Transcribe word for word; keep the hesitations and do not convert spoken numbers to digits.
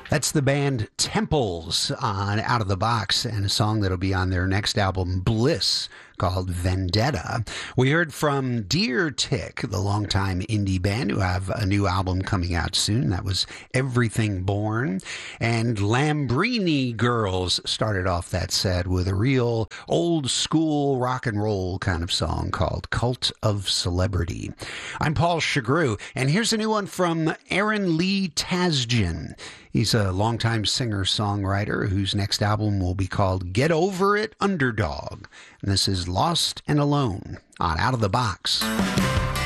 That's the band Temples on Out of the Box, and a song that'll be on their next album, Bliss, called Vendetta. We heard from Deer Tick, the longtime indie band, who have a new album coming out soon. That was Everything Born. And Lambrini Girls started off that set with a real old school rock and roll kind of song called Cult of Celebrity. I'm Paul Chagru, and here's a new one from Aaron Lee Tasjan. He's a longtime singer-songwriter whose next album will be called Get Over It, Underdog. And this is Lost and Alone on Out of the Box.